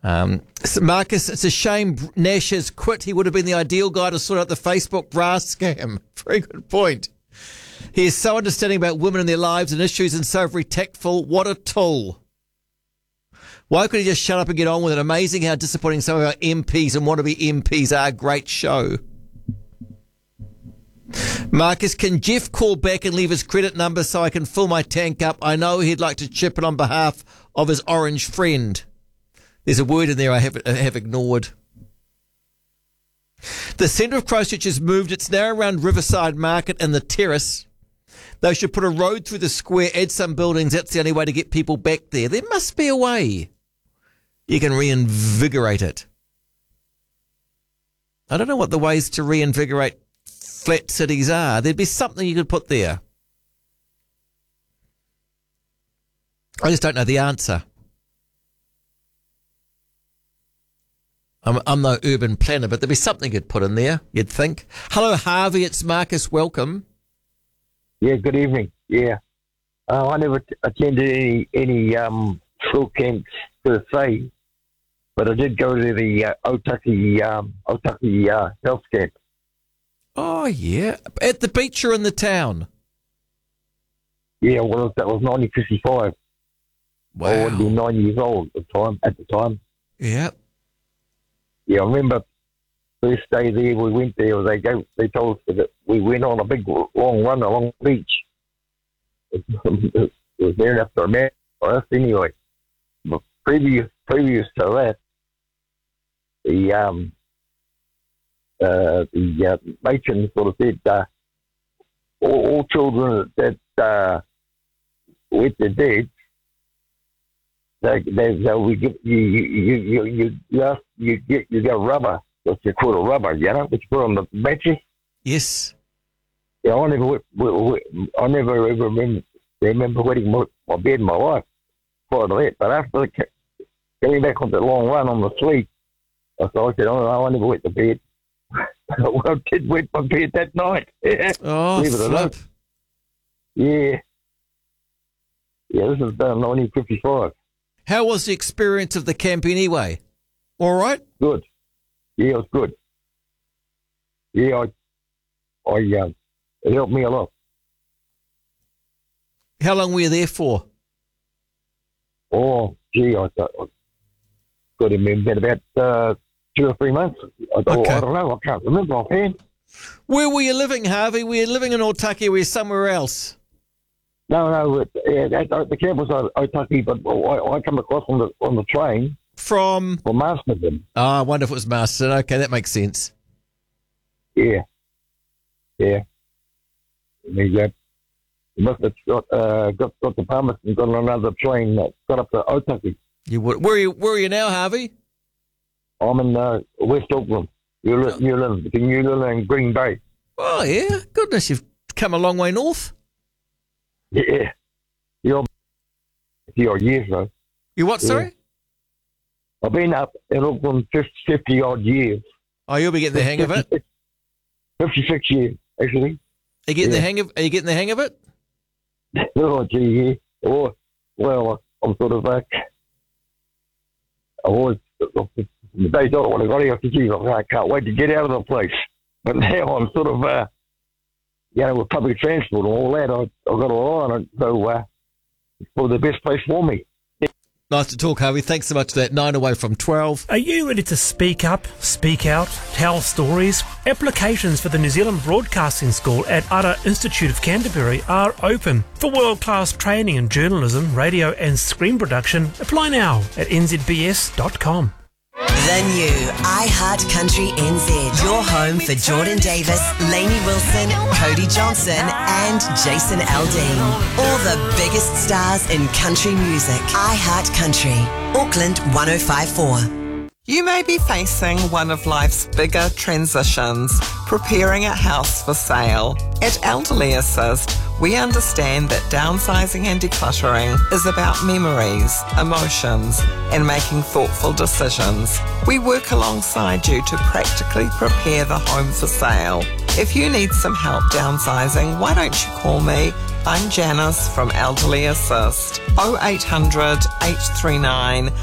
So Marcus, it's a shame Nash has quit. He would have been the ideal guy to sort out the Facebook bra scam. Very good point. He is so understanding about women and their lives and issues and so very tactful. What a tool. Why couldn't he just shut up and get on with it? Amazing how disappointing some of our MPs and wannabe MPs are. Great show. Marcus, can Jeff call back and leave his credit number so I can fill my tank up? I know he'd like to chip in on behalf of his orange friend. There's a word in there I have ignored. The centre of Christchurch has moved. It's now around Riverside Market and the Terrace. They should put a road through the square, add some buildings. That's the only way to get people back there. There must be a way you can reinvigorate it. I don't know what the ways to reinvigorate flat cities are. There'd be something you could put there. I just don't know the answer. I'm no urban planner, but there'd be something you'd put in there, you'd think. Hello, Harvey. It's Marcus. Welcome. Yeah, good evening. Yeah. I never attended any school camps per se, but I did go to the Otaki health camp. Oh, yeah. At the beach or in the town? Yeah, well, that was 1955. Wow. I would be 9 years old at the time. Yeah. Yeah, I remember first day there, we went there, they told us that we went on a big long run along the beach. It was there enough to remember for us anyway. But previous to that, the matron sort of said all children that with the dead, they'll give you get rubber. What you call a rubber, you know, which you put on the mattress. Yes. Yeah, I never ever remember wetting my bed in my life prior to that. But after getting back on the long run on the sleep, I said, I never wet the bed. Well, I did wet my bed that night. Oh, believe it or not. Yeah. Yeah, this was done in 1955. How was the experience of the camp anyway? All right? Good. Yeah, it was good. Yeah, it helped me a lot. How long were you there for? Oh, gee, I got to remember about 2 or 3 months. I don't know. I can't remember offhand. Where were you living, Harvey? Were you living in Otaki or were you somewhere else? No. The camp was Otaki, but I come across on the train from Masterton. Oh, I wonder if it was Masterton. Okay, that makes sense. Yeah. You must have got the Palmerston and got on another train that got up to Otaki. You would. Where are you now, Harvey? I'm in West Auckland. You live in Green Bay. Oh yeah, goodness, you've come a long way north. Yeah. You're 50 odd years though. You what? Sorry. I've been up in Auckland 50 odd years. Oh, you'll be getting the hang of it. 56 years, actually. Are you getting the hang of it? Oh, gee, yeah. Oh, well, I'm sort of I always, the days I want to go here, geez, I can't wait to get out of the place. But now I'm sort of, with public transport and all that, I've got a eye on it, so it's probably the best place for me. Nice to talk, Harvey. Thanks so much for that. 9 away from 12. Are you ready to speak up, speak out, tell stories? Applications for the New Zealand Broadcasting School at Ara Institute of Canterbury are open. For world-class training in journalism, radio and screen production, apply now at nzbs.com. The new iHeart Country NZ. Your home for Jordan Davis, Lainey Wilson, Cody Johnson and Jason Aldean. All the biggest stars in country music. iHeart Country. Auckland 105.4. You may be facing one of life's bigger transitions, preparing a house for sale. At Elderly Assist, we understand that downsizing and decluttering is about memories, emotions, and making thoughtful decisions. We work alongside you to practically prepare the home for sale. If you need some help downsizing, why don't you call me? I'm Janice from Elderly Assist. 0800 839